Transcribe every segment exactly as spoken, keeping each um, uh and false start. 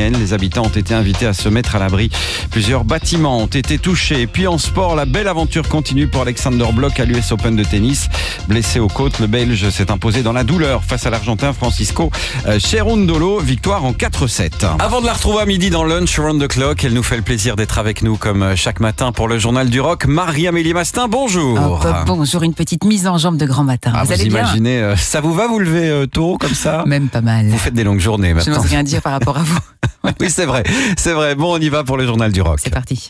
californienne. Les habitants ont été invités à se mettre à l'abri. Plusieurs bâtiments ont été touchés. Et puis en sport, la belle aventure continue pour Alexander Blok à l'U S Open de tennis. Blessé aux côtes, le Belge s'est imposé dans la douleur face à l'Argentin Francisco Cerundolo. Victoire en quatre sept. Avant de la retrouver à midi dans Lunch Around the Clock, elle nous fait le plaisir d'être avec nous comme chaque matin pour le journal du rock. Marie-Amélie Mastin, bonjour. Oh, bah, bonjour, une petite mise en jambe de grand matin. Ah, vous vous allez imaginez, bien euh, ça vous va vous lever euh, tôt comme ça? Même pas mal. Vous faites des longues journées maintenant. Je n'ose rien dire par rapport à vous. Oui, c'est vrai, c'est vrai. Bon, on y va pour le journal du rock. C'est parti.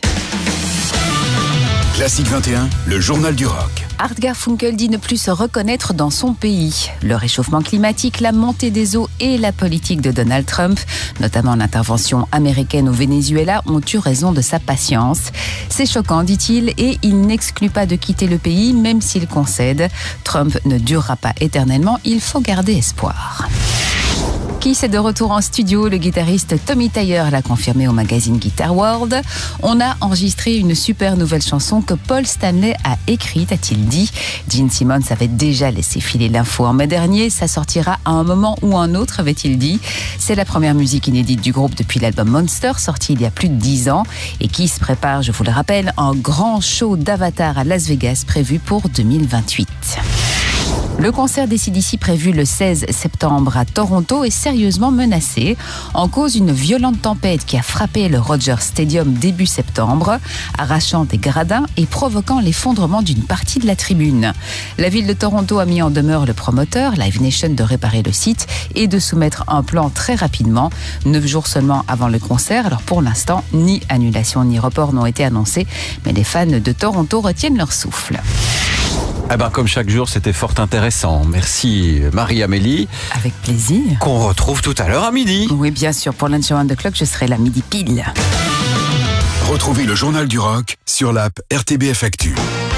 Classique vingt et un, le journal du rock. Art Garfunkel dit ne plus se reconnaître dans son pays. Le réchauffement climatique, la montée des eaux et la politique de Donald Trump, notamment l'intervention américaine au Venezuela, ont eu raison de sa patience. C'est choquant, dit-il, et il n'exclut pas de quitter le pays, même s'il concède. Trump ne durera pas éternellement, il faut garder espoir. Kiss est de retour en studio. Le guitariste Tommy Thayer l'a confirmé au magazine Guitar World. On a enregistré une super nouvelle chanson que Paul Stanley a écrite, a-t-il dit. Gene Simmons avait déjà laissé filer l'info en mai dernier. Ça sortira à un moment ou un autre, avait-il dit. C'est la première musique inédite du groupe depuis l'album Monster, sorti il y a plus de dix ans. Et Kiss prépare, je vous le rappelle, un grand show d'Avatar à Las Vegas prévu pour deux mille vingt-huit. Le concert d'A C D C prévu le seize septembre à Toronto est sérieusement menacé. En cause, une violente tempête qui a frappé le Rogers Stadium début septembre, arrachant des gradins et provoquant l'effondrement d'une partie de la tribune. La ville de Toronto a mis en demeure le promoteur, Live Nation, de réparer le site et de soumettre un plan très rapidement, neuf jours seulement avant le concert. Alors pour l'instant, ni annulation ni report n'ont été annoncés, mais les fans de Toronto retiennent leur souffle. Eh ben, comme chaque jour, c'était fort intéressant. Merci Marie-Amélie. Avec plaisir. Qu'on retrouve tout à l'heure à midi. Oui, bien sûr. Pour Lunch Around the Clock, je serai là midi pile. Retrouvez le journal du rock sur l'app R T B F Actu.